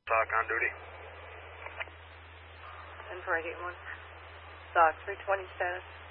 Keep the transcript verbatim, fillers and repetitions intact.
Stock on duty. And for eight one. Stock three twenty status.